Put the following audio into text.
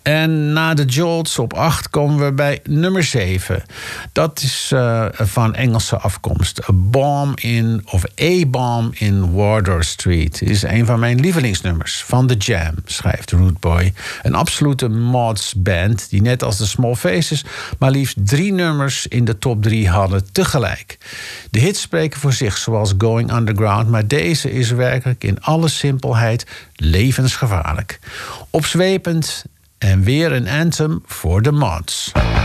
En na de Jolts op 8 komen we bij nummer 7. Dat is van Engelse afkomst. A Bomb in Wardour Street is een van mijn lievelingsnummers. Van The Jam, schrijft Rude Boy. Een absolute mods band die net als de Small Faces maar liefst 3 nummers in de top 3 hadden tegelijk. De hits spreken voor zich, zoals Going Underground, maar deze is werkelijk in alle simpelheid levensgevaarlijk. Opzwepend en weer een anthem voor de mods.